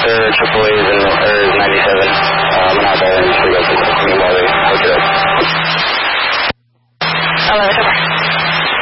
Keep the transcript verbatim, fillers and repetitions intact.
Their triple A is, in, or is ninety-seven. Um, and I'll call in for you guys to while they look it up. eleven